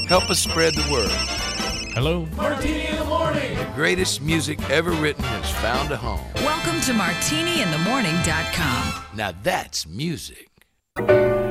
Help us spread the word. Hello? Martini in the Morning. The greatest music ever written has found a home. Welcome to martiniinthemorning.com. Now that's music.